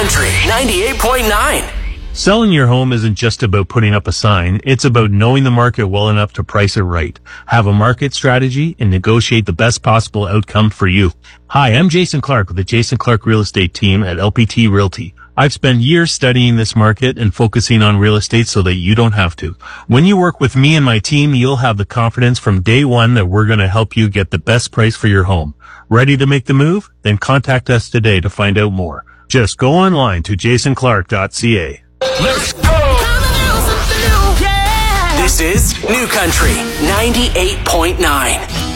Country 98.9. Selling your home isn't just about putting up a sign. It's about knowing the market well enough to price it right, have a market strategy, and negotiate the best possible outcome for you. Hi, I'm Jason Clark with the Jason Clark Real Estate Team at LPT Realty. I've spent years studying this market and focusing on real estate so that you don't have to. When you work with me and my team, you'll have the confidence from day one that we're going to help you get the best price for your home. Ready to make the move? Then contact us today to find out more. Just go online to jasonclark.ca. Let's go! This is New Country 98.9.